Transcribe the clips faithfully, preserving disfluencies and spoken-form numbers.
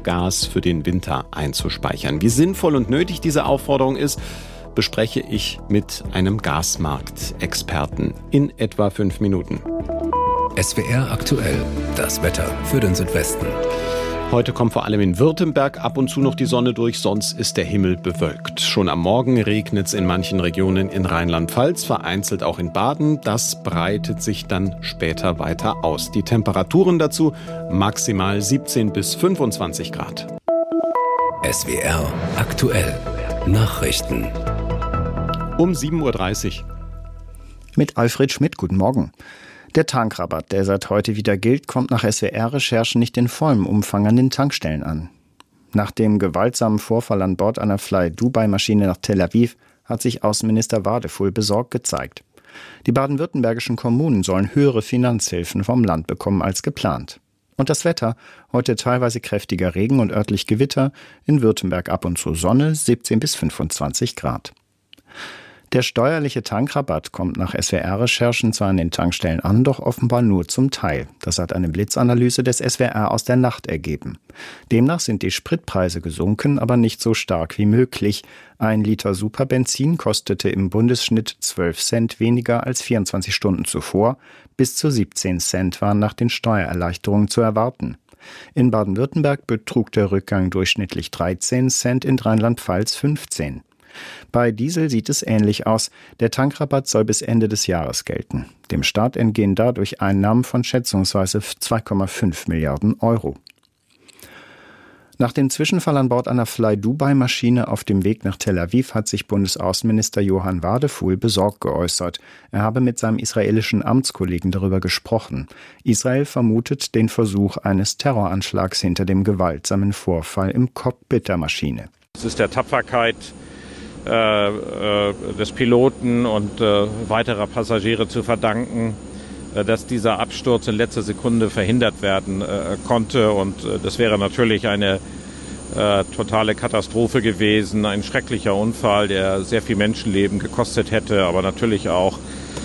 Gas für den Winter einzuspeichern. Wie sinnvoll und nötig diese Aufforderung ist, bespreche ich mit einem Gasmarktexperten in etwa fünf Minuten. S W R aktuell, das Wetter für den Südwesten. Heute kommt vor allem in Württemberg ab und zu noch die Sonne durch, sonst ist der Himmel bewölkt. Schon am Morgen regnet es in manchen Regionen in Rheinland-Pfalz, vereinzelt auch in Baden. Das breitet sich dann später weiter aus. Die Temperaturen dazu maximal siebzehn bis fünfundzwanzig Grad. S W R aktuell, Nachrichten. Um sieben Uhr dreißig. Mit Alfred Schmidt, guten Morgen. Der Tankrabatt, der seit heute wieder gilt, kommt nach S W R-Recherchen nicht in vollem Umfang an den Tankstellen an. Nach dem gewaltsamen Vorfall an Bord einer Fly-Dubai-Maschine nach Tel Aviv hat sich Außenminister Wadefuhl besorgt gezeigt. Die baden-württembergischen Kommunen sollen höhere Finanzhilfen vom Land bekommen als geplant. Und das Wetter, heute teilweise kräftiger Regen und örtlich Gewitter, in Württemberg ab und zu Sonne, siebzehn bis fünfundzwanzig Grad. Der steuerliche Tankrabatt kommt nach S W R-Recherchen zwar an den Tankstellen an, doch offenbar nur zum Teil. Das hat eine Blitzanalyse des S W R aus der Nacht ergeben. Demnach sind die Spritpreise gesunken, aber nicht so stark wie möglich. Ein Liter Superbenzin kostete im Bundesschnitt zwölf Cent weniger als vierundzwanzig Stunden zuvor. Bis zu siebzehn Cent waren nach den Steuererleichterungen zu erwarten. In Baden-Württemberg betrug der Rückgang durchschnittlich dreizehn Cent, in Rheinland-Pfalz fünfzehn. Bei Diesel sieht es ähnlich aus. Der Tankrabatt soll bis Ende des Jahres gelten. Dem Staat entgehen dadurch Einnahmen von schätzungsweise zwei Komma fünf Milliarden Euro. Nach dem Zwischenfall an Bord einer Fly-Dubai-Maschine auf dem Weg nach Tel Aviv hat sich Bundesaußenminister Johann Wadefuhl besorgt geäußert. Er habe mit seinem israelischen Amtskollegen darüber gesprochen. Israel vermutet den Versuch eines Terroranschlags hinter dem gewaltsamen Vorfall im Cockpit der Maschine. Es ist der Tapferkeit Äh, äh, des Piloten und äh, weiterer Passagiere zu verdanken, äh, dass dieser Absturz in letzter Sekunde verhindert werden äh, konnte. Und äh, das wäre natürlich eine äh, totale Katastrophe gewesen, ein schrecklicher Unfall, der sehr viel Menschenleben gekostet hätte, aber natürlich auch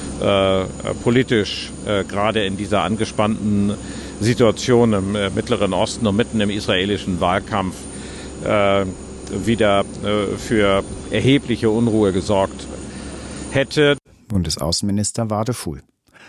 äh, politisch, äh, gerade in dieser angespannten Situation im äh, Mittleren Osten und mitten im israelischen Wahlkampf, äh, wieder äh, für erhebliche Unruhe gesorgt hätte. Bundesaußenminister Wadefuhl.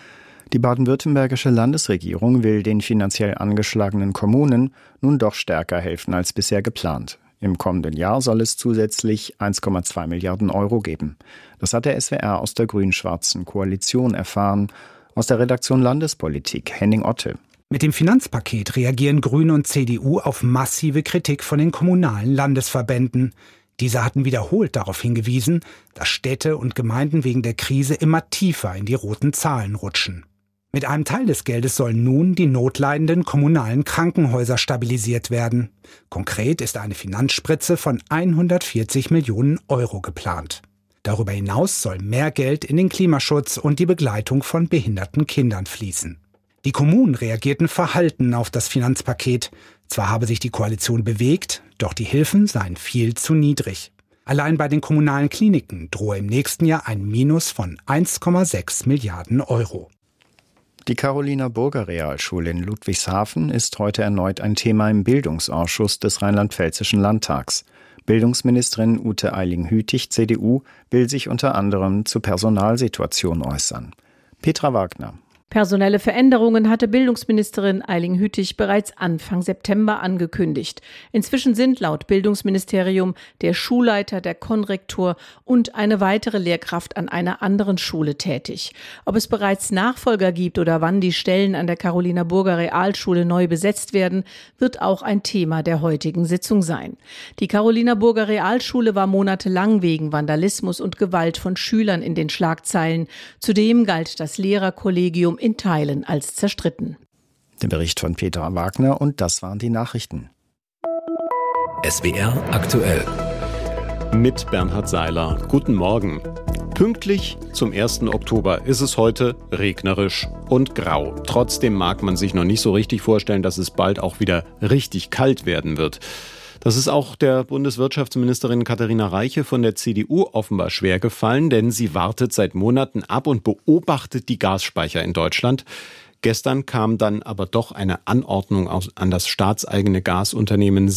Die baden-württembergische Landesregierung will den finanziell angeschlagenen Kommunen nun doch stärker helfen als bisher geplant. Im kommenden Jahr soll es zusätzlich eins Komma zwei Milliarden Euro geben. Das hat der S W R aus der grün-schwarzen Koalition erfahren. Aus der Redaktion Landespolitik, Henning Otte. Mit dem Finanzpaket reagieren Grüne und C D U auf massive Kritik von den kommunalen Landesverbänden. Diese hatten wiederholt darauf hingewiesen, dass Städte und Gemeinden wegen der Krise immer tiefer in die roten Zahlen rutschen. Mit einem Teil des Geldes sollen nun die notleidenden kommunalen Krankenhäuser stabilisiert werden. Konkret ist eine Finanzspritze von hundertvierzig Millionen Euro geplant. Darüber hinaus soll mehr Geld in den Klimaschutz und die Begleitung von behinderten Kindern fließen. Die Kommunen reagierten verhalten auf das Finanzpaket. Zwar habe sich die Koalition bewegt, doch die Hilfen seien viel zu niedrig. Allein bei den kommunalen Kliniken drohe im nächsten Jahr ein Minus von eins Komma sechs Milliarden Euro. Die Carolina-Burger-Realschule in Ludwigshafen ist heute erneut ein Thema im Bildungsausschuss des Rheinland-Pfälzischen Landtags. Bildungsministerin Ute Eiling-Hütig, C D U, will sich unter anderem zur Personalsituation äußern. Petra Wagner. Personelle Veränderungen hatte Bildungsministerin Eiling-Hütig bereits Anfang September angekündigt. Inzwischen sind laut Bildungsministerium der Schulleiter, der Konrektor und eine weitere Lehrkraft an einer anderen Schule tätig. Ob es bereits Nachfolger gibt oder wann die Stellen an der Carolina-Burger Realschule neu besetzt werden, wird auch ein Thema der heutigen Sitzung sein. Die Carolina-Burger Realschule war monatelang wegen Vandalismus und Gewalt von Schülern in den Schlagzeilen. Zudem galt das Lehrerkollegium in Teilen als zerstritten. Der Bericht von Petra Wagner, und das waren die Nachrichten. S W R aktuell. Mit Bernhard Seiler. Guten Morgen. Pünktlich zum ersten Oktober ist es heute regnerisch und grau. Trotzdem mag man sich noch nicht so richtig vorstellen, dass es bald auch wieder richtig kalt werden wird. Das ist auch der Bundeswirtschaftsministerin Katharina Reiche von der C D U offenbar schwer gefallen, denn sie wartet seit Monaten ab und beobachtet die Gasspeicher in Deutschland. Gestern kam dann aber doch eine Anordnung an das staatseigene Gasunternehmen